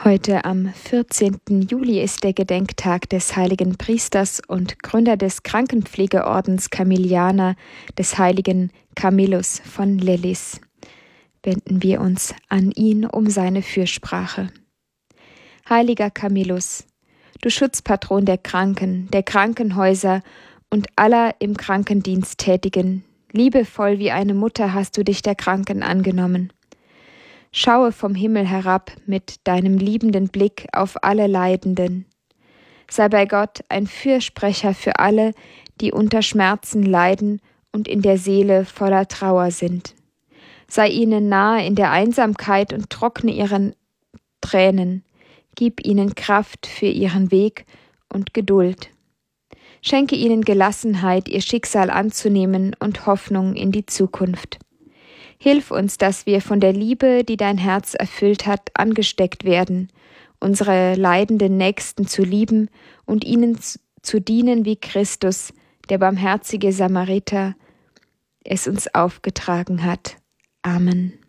Heute am 14. Juli ist der Gedenktag des heiligen Priesters und Gründer des Krankenpflegeordens Camillianer, des heiligen Camillus von Lellis. Wenden wir uns an ihn um seine Fürsprache. Heiliger Camillus, du Schutzpatron der Kranken, der Krankenhäuser und aller im Krankendienst Tätigen, liebevoll wie eine Mutter hast du dich der Kranken angenommen. Schaue vom Himmel herab mit deinem liebenden Blick auf alle Leidenden. Sei bei Gott ein Fürsprecher für alle, die unter Schmerzen leiden und in der Seele voller Trauer sind. Sei ihnen nahe in der Einsamkeit und trockne ihren Tränen. Gib ihnen Kraft für ihren Weg und Geduld. Schenke ihnen Gelassenheit, ihr Schicksal anzunehmen und Hoffnung in die Zukunft. Hilf uns, dass wir von der Liebe, die dein Herz erfüllt hat, angesteckt werden, unsere leidenden Nächsten zu lieben und ihnen zu dienen wie Christus, der barmherzige Samariter, es uns aufgetragen hat. Amen.